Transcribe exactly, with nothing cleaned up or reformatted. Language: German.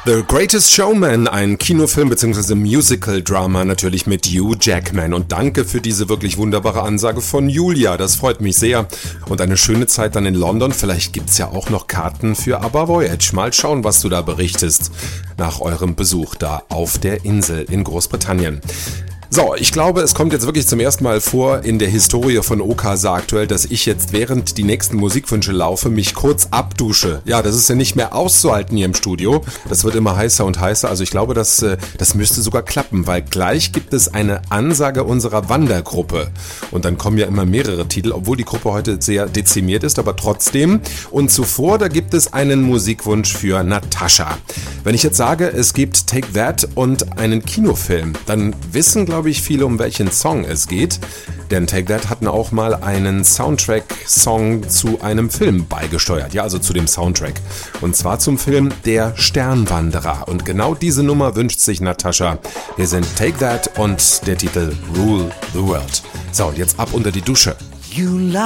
The Greatest Showman, ein Kinofilm bzw. Musical-Drama natürlich mit Hugh Jackman. Und danke für diese wirklich wunderbare Ansage von Julia, das freut mich sehr. Und eine schöne Zeit dann in London, vielleicht gibt's ja auch noch Karten für ABBA Voyage. Mal schauen, was du da berichtest nach eurem Besuch da auf der Insel in Großbritannien. So, ich glaube, es kommt jetzt wirklich zum ersten Mal vor in der Historie von Okasa aktuell, dass ich jetzt während die nächsten Musikwünsche laufe, mich kurz abdusche. Ja, das ist ja nicht mehr auszuhalten hier im Studio. Das wird immer heißer und heißer. Also ich glaube, das, das müsste sogar klappen, weil gleich gibt es eine Ansage unserer Wandergruppe. Und dann kommen ja immer mehrere Titel, obwohl die Gruppe heute sehr dezimiert ist, aber trotzdem. Und zuvor, da gibt es einen Musikwunsch für Natascha. Wenn ich jetzt sage, es gibt Take That und einen Kinofilm, dann wissen, glaube ich, viele, um welchen Song es geht. Denn Take That hatten auch mal einen Soundtrack-Song zu einem Film beigesteuert. Ja, also zu dem Soundtrack. Und zwar zum Film Der Sternwanderer. Und genau diese Nummer wünscht sich Natascha. Wir sind Take That und der Titel Rule the World. So, jetzt ab unter die Dusche.